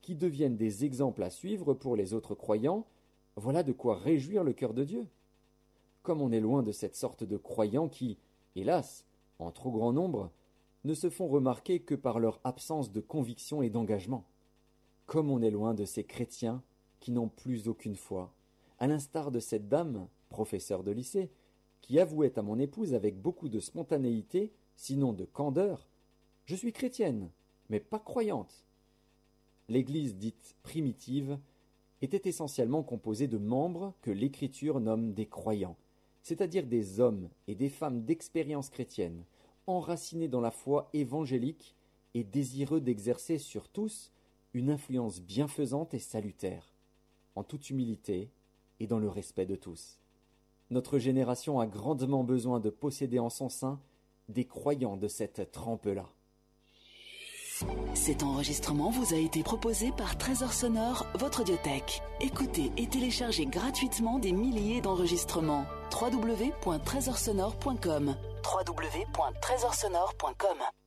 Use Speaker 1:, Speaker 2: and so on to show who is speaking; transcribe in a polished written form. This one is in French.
Speaker 1: qui deviennent des exemples à suivre pour les autres croyants, voilà de quoi réjouir le cœur de Dieu. Comme on est loin de cette sorte de croyants qui, hélas, en trop grand nombre, ne se font remarquer que par leur absence de conviction et d'engagement. Comme on est loin de ces chrétiens qui n'ont plus aucune foi, à l'instar de cette dame, professeure de lycée, qui avouait à mon épouse avec beaucoup de spontanéité, sinon de candeur, « Je suis chrétienne, mais pas croyante ». L'Église dite primitive était essentiellement composée de membres que l'Écriture nomme des croyants, c'est-à-dire des hommes et des femmes d'expérience chrétienne, enracinés dans la foi évangélique et désireux d'exercer sur tous une influence bienfaisante et salutaire, en toute humilité et dans le respect de tous. Notre génération a grandement besoin de posséder en son sein des croyants de cette trempe-là.
Speaker 2: Cet enregistrement vous a été proposé par Trésor Sonore, votre audiothèque. Écoutez et téléchargez gratuitement des milliers d'enregistrements. www.trésorsonore.com www.trésorsonore.com